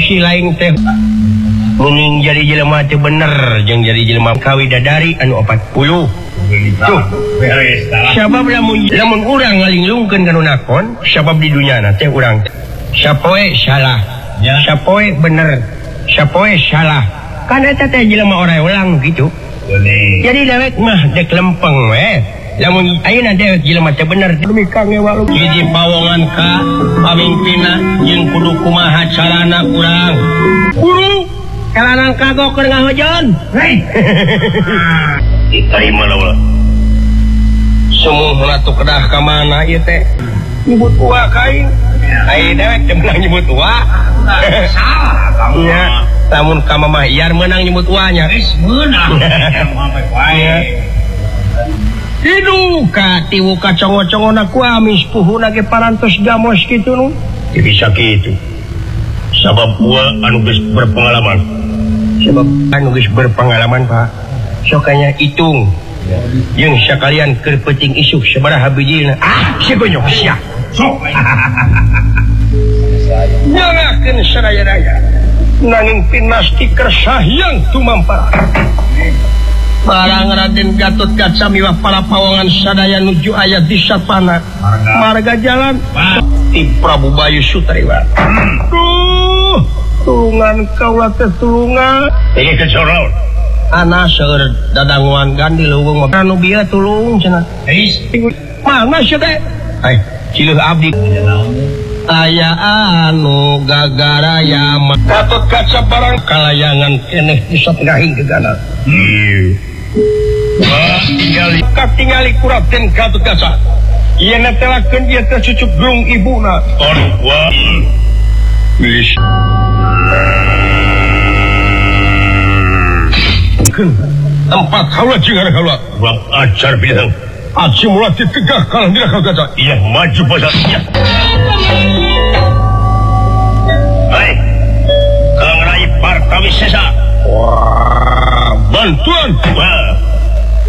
solusi lain teh mending jadi jelema teh bener jeung jadi jelema kawidadari anu 40 tuh beres sabab lamun urang ngalinglungkeun kana nakon sabab di dunyana teh urang sapoe salah sapoe bener sapoe salah kan eta teh jelema orang gitu jadi dewek mah dek lempeng we lamun ayeuna dewek jelema teh bener demi kang ewa hiji pawongan ka pamimpinna jeung kudu kumaha carana urang guru kalanan kagok keur ngahojon diterima lah semua tuh kedah ka mana ieu teh nyebut ua kaing ai dewek teh menang nyebut ua salah kamu nya lamun ka mamah iar menang nyebut uanya geus meunang sampai wae hidu ka tiwu kacongo-congona ku amis puhuna ge parantos gamos kitu nu teu bisa kitu sabab ua anu geus berpengalaman Pak sokanya hitung yang sekalian keur peuting isuk sabaraha bijina sigonyok sia sok nyalakeun sadaya-daya nanging pinasti kersahyang tumampara barang Raden Gatot Kaca miwah para pawongan sadaya nuju aya di satana marga jalan ti Prabu Bayu Sutriwa tulungan kaula teh tulungan iki kecorol ana seueur dadanguan gandi leuweung anu bieu tulung cenah geus mana sia teh ai cileuh abdi aya anu gagaraya Gatot Kaca barang kalayangan keneh di satengahing gegana tingali kuraten Gatot Kaca ieu netelakeun ieu teh cucuk gerung ibuna wah geus tempat kaula jeung anak kaula kurang ajar bidang aji mulai ditegah kalah dina Gatot Kaca iya maju pasar iya